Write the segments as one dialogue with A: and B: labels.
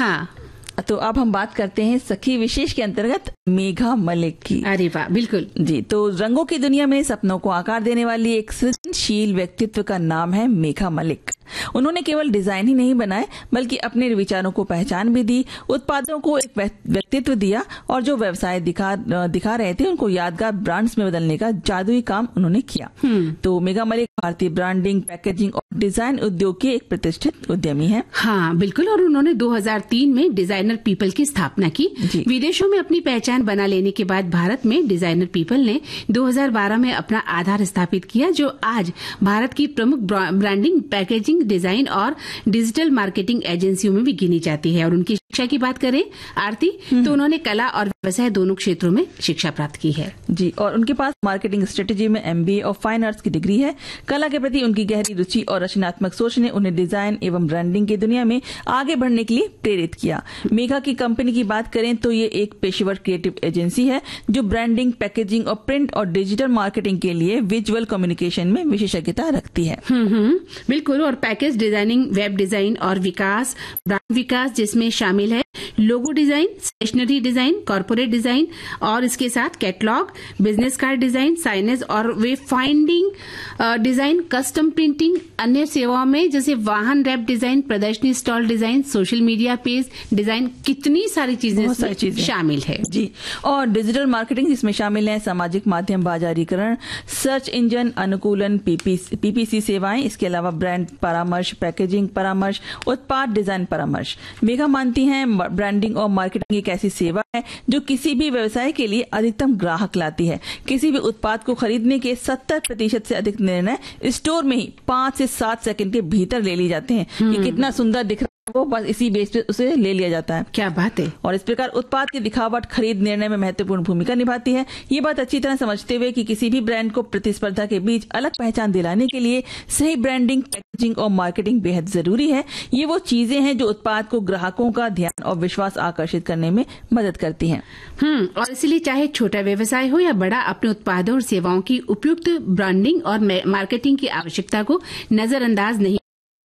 A: हाँ,
B: तो अब हम बात करते हैं सखी विशेष के अंतर्गत मेघा मलिक की।
A: अरे वाह, बिल्कुल
B: जी, तो रंगों की दुनिया में सपनों को आकार देने वाली एक सृजनशील व्यक्तित्व का नाम है मेघा मलिक। उन्होंने केवल डिजाइन ही नहीं बनाए बल्कि अपने विचारों को पहचान भी दी, उत्पादों को एक व्यक्तित्व दिया और जो व्यवसाय दिखा रहे थे उनको यादगार ब्रांड्स में बदलने का जादुई काम उन्होंने किया। तो मेघा मलिक भारतीय ब्रांडिंग, पैकेजिंग और डिजाइन उद्योग के एक प्रतिष्ठित उद्यमी है।
A: हाँ बिल्कुल, और उन्होंने 2003 में डिजाइनर पीपल की स्थापना की। विदेशों में अपनी पहचान बना लेने के बाद भारत में डिजाइनर पीपल ने 2012 में अपना आधार स्थापित किया, जो आज भारत की प्रमुख ब्रांडिंग, पैकेजिंग, डिजाइन और डिजिटल मार्केटिंग एजेंसियों में भी गिनी जाती है। और उनकी शिक्षा की बात करें आरती, तो उन्होंने कला और व्यवसाय दोनों क्षेत्रों में शिक्षा प्राप्त की है।
B: जी, और उनके पास मार्केटिंग स्ट्रेटेजी में MBA और फाइन आर्ट्स की डिग्री है। कला के प्रति उनकी गहरी रुचि और रचनात्मक सोच ने उन्हें डिजाइन एवं ब्रांडिंग की दुनिया में आगे बढ़ने के लिए प्रेरित किया। मेघा की कंपनी की बात करें तो ये एक पेशेवर क्रिएटिव एजेंसी है जो ब्रांडिंग, पैकेजिंग और प्रिंट और डिजिटल मार्केटिंग के लिए विजुअल कम्युनिकेशन में विशेषज्ञता रखती है।
A: बिल्कुल, और पैकेज डिजाइनिंग, वेब डिजाइन और विकास, ब्रांड विकास जिसमें शामिल है logo design, stationery design, corporate design और इसके साथ catalogue, business card design, signage और वे फाइंडिंग डिजाइन, कस्टम प्रिंटिंग, अन्य सेवाओं में जैसे वाहन रैप डिजाइन, प्रदर्शनी stall design, social media page design, कितनी सारी चीजें शामिल है।
B: जी, और डिजिटल मार्केटिंग इसमें शामिल है सामाजिक माध्यम बाजारीकरण, सर्च इंजन अनुकूलन, PPC सेवाएं, इसके अलावा ब्रांड परामर्श, पैकेजिंग परामर्श, उत्पाद डिजाइन परामर्श। मेघा मानती हैं ब्रांडिंग और मार्केटिंग एक ऐसी सेवा है जो किसी भी व्यवसाय के लिए अधिकतम ग्राहक लाती है। किसी भी उत्पाद को खरीदने के 70% से अधिक निर्णय स्टोर में ही 5 से 7 सेकंड के भीतर ले लिए जाते हैं। ये कितना सुंदर दिख रहा है वो बस इसी बेस पे उसे ले लिया जाता है।
A: क्या बात है।
B: और इस प्रकार उत्पाद की दिखावट खरीद निर्णय में महत्वपूर्ण भूमिका निभाती है। ये बात अच्छी तरह समझते हुए कि किसी भी ब्रांड को प्रतिस्पर्धा के बीच अलग पहचान दिलाने के लिए सही ब्रांडिंग, पैकेजिंग और मार्केटिंग बेहद जरूरी है। ये वो चीजें हैं जो उत्पाद को ग्राहकों का ध्यान और विश्वास आकर्षित करने में मदद करती हैं।
A: और इसलिए चाहे छोटा व्यवसाय हो या बड़ा, अपने उत्पादों और सेवाओं की उपयुक्त ब्रांडिंग और मार्केटिंग की आवश्यकता को नजरअंदाज नहीं।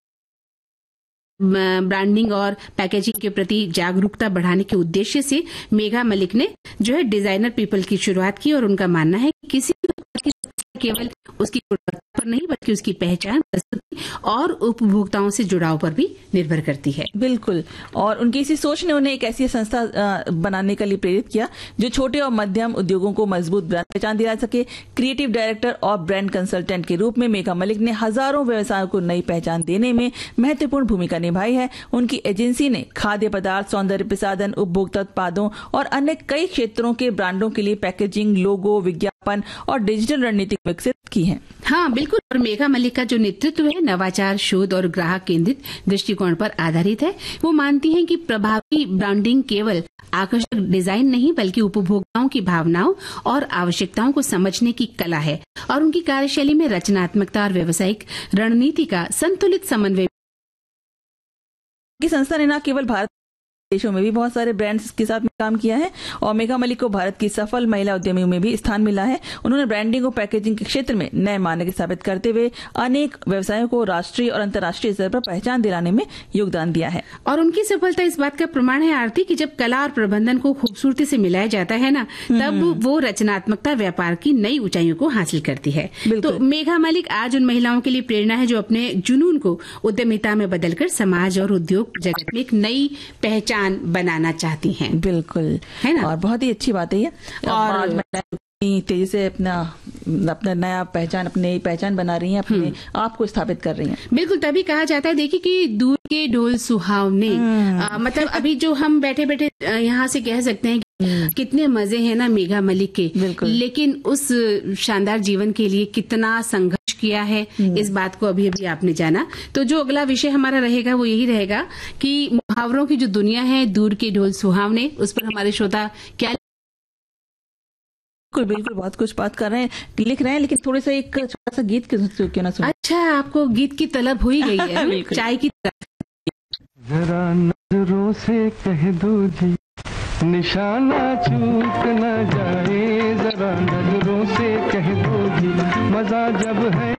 A: ब्रांडिंग और पैकेजिंग के प्रति जागरूकता बढ़ाने के उद्देश्य से मेघा मलिक ने जो है डिजाइनर पीपल की शुरुआत की। और उनका मानना है कि किसी भी केवल उसकी गुणवत्ता पर नहीं बल्कि उसकी पहचान, प्रस्तुति और उपभोक्ताओं से जुड़ाव पर भी निर्भर करती है।
B: बिल्कुल, और उनकी इसी सोच ने उन्हें एक ऐसी संस्था बनाने के लिए प्रेरित किया जो छोटे और मध्यम उद्योगों को मजबूत ब्रांड पहचान दिला सके। क्रिएटिव डायरेक्टर और ब्रांड कंसल्टेंट के रूप में मेघा मलिक ने हजारों व्यवसायों को नई पहचान देने में महत्वपूर्ण भूमिका निभाई है। उनकी एजेंसी ने खाद्य पदार्थ, सौंदर्य प्रसाधन, उपभोक्ता उत्पादों और अन्य कई क्षेत्रों के ब्रांडों के लिए पैकेजिंग, लोगो, विज्ञापन और डिजिटल रणनीति विकसित की है।
A: हाँ बिल्कुल, और मेघा मलिक का जो नेतृत्व है नवाचार, शोध और ग्राहक केंद्रित दृष्टिकोण पर आधारित है। वो मानती हैं कि प्रभावी ब्रांडिंग केवल आकर्षक डिजाइन नहीं बल्कि उपभोक्ताओं की भावनाओं और आवश्यकताओं को समझने की कला है। और उनकी कार्यशैली में रचनात्मकता और व्यावसायिक रणनीति का संतुलित समन्वय।
B: की संस्था ने न केवल भारत देशों में भी बहुत सारे ब्रांड्स के साथ काम किया है और मेघा मलिक को भारत की सफल महिला उद्यमियों में भी स्थान मिला है। उन्होंने ब्रांडिंग और पैकेजिंग के क्षेत्र में नए मानक स्थापित करते हुए अनेक व्यवसायों को राष्ट्रीय और अंतर्राष्ट्रीय स्तर पर पहचान दिलाने में योगदान दिया है।
A: और उनकी सफलता इस बात का प्रमाण है आरती कि जब कला और प्रबंधन को खूबसूरती से मिलाया जाता है ना, तब वो रचनात्मकता व्यापार की नई ऊंचाइयों को हासिल करती है। तो मेघा मलिक आज उन महिलाओं के लिए प्रेरणा है जो अपने जुनून को उद्यमिता में बदलकर समाज और उद्योग जगत में एक नई पहचान बनाना चाहती हैं।
B: बिल्कुल, है ना। और बहुत ही अच्छी बात है ये। और तेजी से अपना नया पहचान, अपनी पहचान बना रही हैं, अपने आप को स्थापित कर रही हैं।
A: बिल्कुल, तभी कहा जाता है देखिए कि दूर के ढोल सुहावने, मतलब अभी जो हम बैठे बैठे यहाँ से कह सकते हैं कि कितने मजे हैं ना मेघा मलिक के, लेकिन उस शानदार जीवन के लिए कितना संघर्ष किया है, इस बात को अभी अभी आपने जाना। तो जो अगला विषय हमारा रहेगा वो यही रहेगा कि मुहावरों की जो दुनिया है, दूर के ढोल सुहावने, उस पर हमारे श्रोता क्या।
B: बिल्कुल, बहुत कुछ बात कर रहे हैं, लिख रहे हैं, लेकिन थोड़ा सा एक छोटा सा गीत क्यों ना सुने।
A: अच्छा, आपको गीत की तलब हो ही गई है चाय की तरफ।
C: जरा नजरों से कह दो जी, निशाना चूक न जाए, जरा नजरों से कह दो जी, मजा जब है